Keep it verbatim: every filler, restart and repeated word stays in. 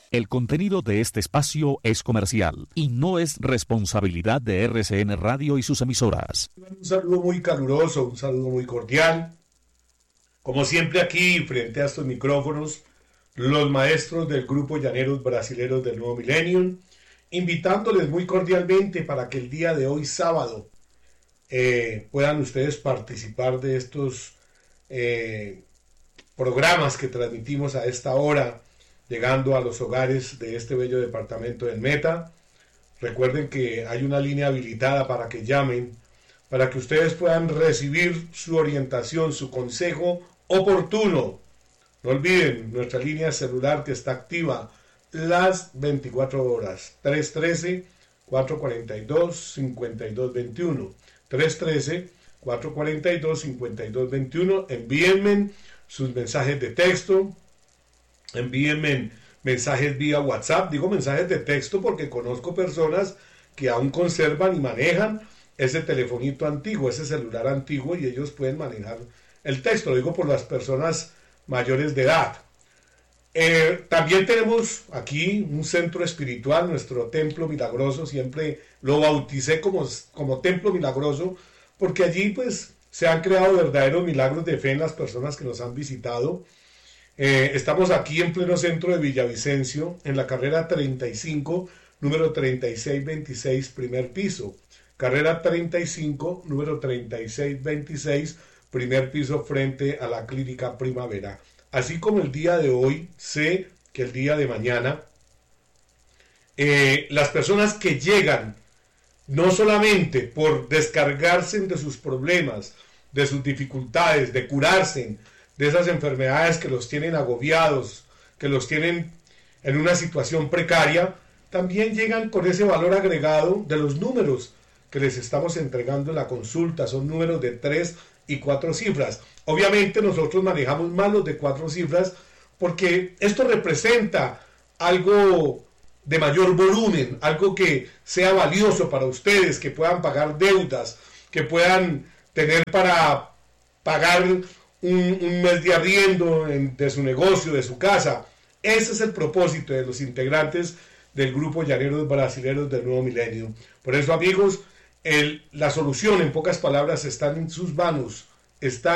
El contenido de este espacio es comercial y no es responsabilidad de R C N Radio y sus emisoras. Un saludo muy caluroso, un saludo muy cordial. Como siempre aquí, frente a estos micrófonos, los maestros del grupo Llaneros Brasileros del Nuevo Milenio, invitándoles muy cordialmente para que el día de hoy, sábado, eh, puedan ustedes participar de estos eh, programas que transmitimos a esta hora, llegando a los hogares de este bello departamento del Meta. Recuerden que hay una línea habilitada para que llamen, para que ustedes puedan recibir su orientación, su consejo oportuno. No olviden nuestra línea celular que está activa las veinticuatro horas, tres uno tres, cuatro cuatro dos, cinco dos dos uno, tres uno tres, cuatro cuatro dos, cinco dos dos uno. Envíenme sus mensajes de texto, envíenme mensajes vía WhatsApp. Digo mensajes de texto porque conozco personas que aún conservan y manejan ese telefonito antiguo, ese celular antiguo, y ellos pueden manejar el texto. Lo digo por las personas mayores de edad. Eh, también tenemos aquí un centro espiritual, nuestro templo milagroso. Siempre lo bauticé como, como templo milagroso porque allí pues se han creado verdaderos milagros de fe en las personas que nos han visitado. Eh, estamos aquí en pleno centro de Villavicencio, en la carrera treinta y cinco, número treinta y seis veintiséis, primer piso. Carrera treinta y cinco, número treinta y seis veintiséis, primer piso, frente a la Clínica Primavera. Así como el día de hoy, sé que el día de mañana, eh, las personas que llegan, no solamente por descargarse de sus problemas, de sus dificultades, de curarse de esas enfermedades que los tienen agobiados, que los tienen en una situación precaria, también llegan con ese valor agregado de los números que les estamos entregando en la consulta. Son números de tres y cuatro cifras. Obviamente nosotros manejamos más los de cuatro cifras porque esto representa algo de mayor volumen, algo que sea valioso para ustedes, que puedan pagar deudas, que puedan tener para pagar un, un mes de arriendo en, de su negocio, de su casa. Ese es el propósito de los integrantes del grupo Llaneros Brasileros del Nuevo Milenio. Por eso, amigos, el, la solución, en pocas palabras, está en sus manos, está